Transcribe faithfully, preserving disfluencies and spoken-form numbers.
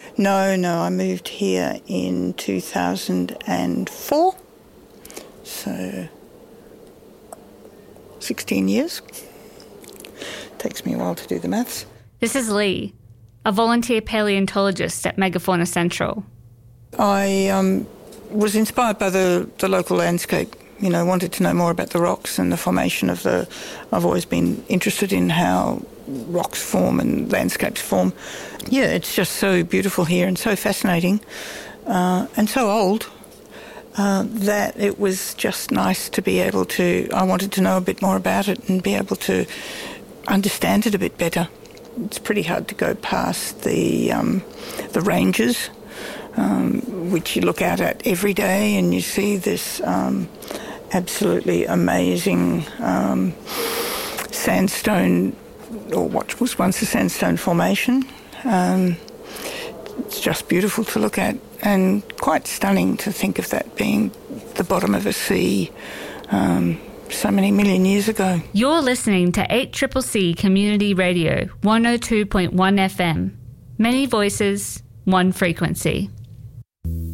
No, no, I moved here in two thousand four, so sixteen years. Takes me a while to do the maths. This is Lee, a volunteer paleontologist at Megafauna Central. I um, was inspired by the, the local landscape, you know, wanted to know more about the rocks and the formation of the... I've always been interested in how rocks form and landscapes form. Yeah, it's just so beautiful here and so fascinating uh, and so old uh, that it was just nice to be able to... I wanted to know a bit more about it and be able to understand it a bit better. It's pretty hard to go past the um, the ranges, um, which you look out at every day, and you see this um, absolutely amazing um, sandstone, or what was once a sandstone formation. Um, it's just beautiful to look at, and quite stunning to think of that being the bottom of a sea um, so many million years ago. You're listening to eight C C C Community Radio, one oh two point one F M. Many voices, one frequency.